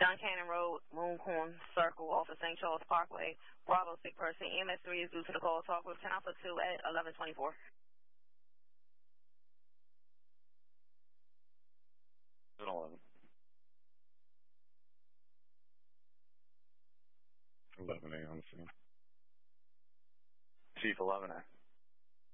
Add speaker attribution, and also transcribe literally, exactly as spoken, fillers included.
Speaker 1: Duncannon Road, Mooncorn Circle, off of Saint Charles Parkway. Bravo, sick person. E M S three is due to the call. Talk with ten Alpha two at eleven twenty-four.
Speaker 2: eleven. eleven A on the scene. Chief eleven A.